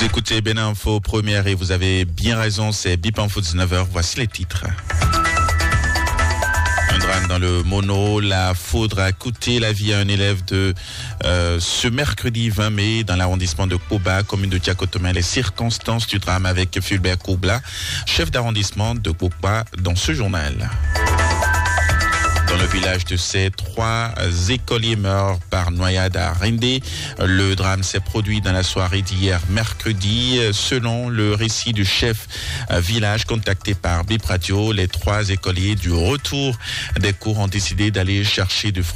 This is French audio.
Vous écoutez Bénin Info première et vous avez bien raison, c'est Bip Info 19h. Voici les titres. Un drame dans le Mono, la foudre a coûté la vie à un élève de ce mercredi 20 mai dans l'arrondissement de Koba, commune de Diakotomé. Les circonstances du drame avec Fulbert Koubla, chef d'arrondissement de Koba, dans ce journal. Dans le village de Sé, 3 écoliers meurent par noyade à Rindé. Le drame s'est produit dans la soirée d'hier mercredi. Selon le récit du chef village contacté par Bip Radio, les 3 écoliers du retour des cours ont décidé d'aller chercher du